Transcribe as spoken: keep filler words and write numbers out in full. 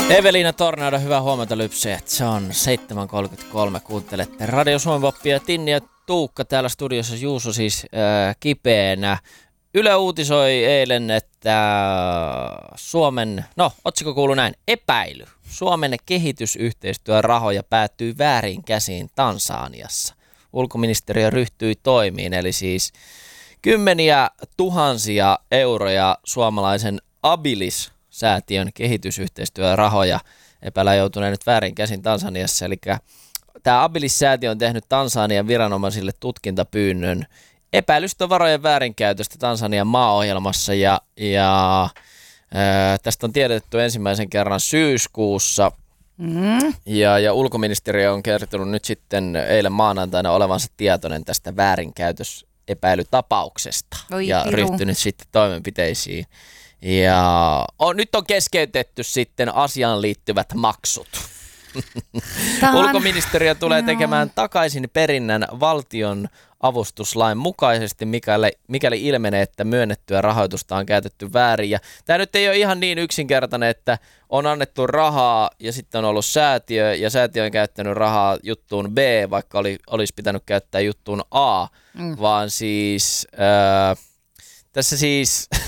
Eveliina Tornado, hyvää huomenta lypsejät. Se on seitsemän kolmekymmentäkolme, kuuntelette Radio Suomen Poppia. Tinni ja Tuukka täällä studiossa, Juuso siis äh, kipeänä. Yle uutisoi eilen, että Suomen, no otsikko kuuluu näin, epäily. Suomen kehitysyhteistyörahoja päättyy väärin käsiin Tansaniassa. Ulkoministeriö ryhtyi toimiin, eli siis kymmeniä tuhansia euroja suomalaisen Abilis-säätiön kehitysyhteistyörahoja epäillään joutuneen nyt väärin käsin Tansaniassa. Eli tämä Abilis-säätiö on tehnyt Tansanian viranomaisille tutkintapyynnön epäilystä varojen väärinkäytöstä Tansanian maaohjelmassa ja, ja ää, tästä on tiedotettu ensimmäisen kerran syyskuussa. Mm. Ja, ja ulkoministeriö on kertonut nyt sitten eilen maanantaina olevansa tietoinen tästä väärinkäytösepäilytapauksesta Oi, ja piru. ryhtynyt sitten toimenpiteisiin. Ja on, nyt on keskeytetty sitten asiaan liittyvät maksut. Tähän... Ulkoministeriö tulee tekemään takaisin perinnän valtion avustuslain mukaisesti, mikäli, mikäli ilmenee, että myönnettyä rahoitusta on käytetty väärin. Ja tämä nyt ei ole ihan niin yksinkertainen, että on annettu rahaa ja sitten on ollut säätiö ja säätiö on käyttänyt rahaa juttuun B, vaikka oli, olisi pitänyt käyttää juttuun A, mm. vaan siis äh, tässä siis